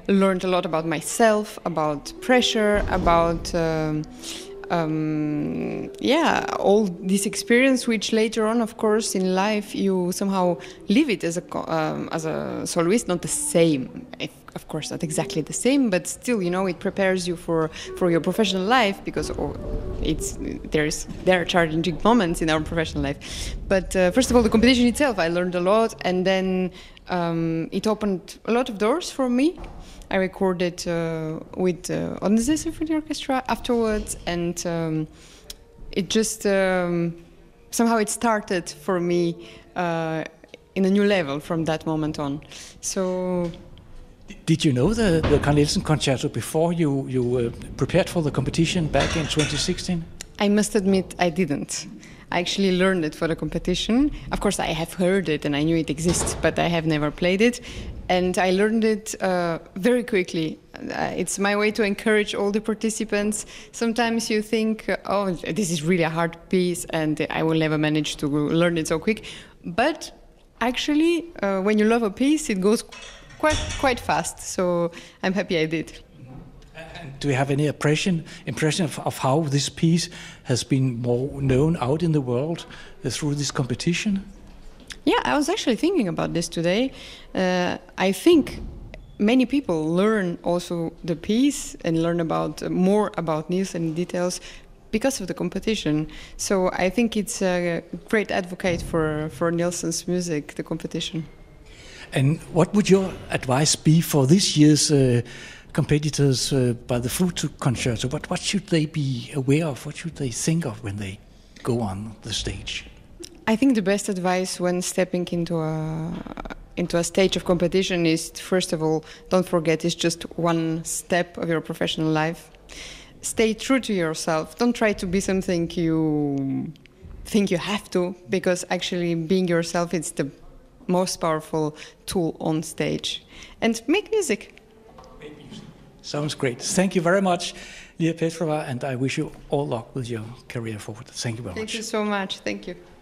learned a lot about myself, about pressure, about all this experience, which later on, of course, in life you somehow live it as a soloist, not the same. Of course, not exactly the same, but still, it prepares you for your professional life, because there are challenging moments in our professional life. But first of all, the competition itself, I learned a lot, and then it opened a lot of doors for me. I recorded with Odense Symphony Orchestra afterwards, and it just somehow it started for me in a new level from that moment on. So. Did you know the Carl Nielsen Concerto before you prepared for the competition back in 2016? I must admit I didn't. I actually learned it for the competition. Of course, I have heard it and I knew it exists, but I have never played it. And I learned it very quickly. It's my way to encourage all the participants. Sometimes you think, oh, this is really a hard piece and I will never manage to learn it so quick. But actually, when you love a piece, it goes quite fast. So I'm happy I did. And do you have any impression of how this piece has been more known out in the world through this competition? Yeah, I was actually thinking about this today. I think many people learn also the piece and learn more about Nielsen in details because of the competition. So I think it's a great advocate for Nielsen's music, the competition. And what would your advice be for this year's competitors by the Flute Concerto? What should they be aware of? What should they think of when they go on the stage? I think the best advice when stepping into a stage of competition is, first of all, don't forget it's just one step of your professional life. Stay true to yourself. Don't try to be something you think you have to, because actually being yourself is the most powerful tool on stage. And make music. Sounds great. Thank you very much, Lia Petrova, and I wish you all luck with your career forward. Thank you very much. Thank you so much. Thank you.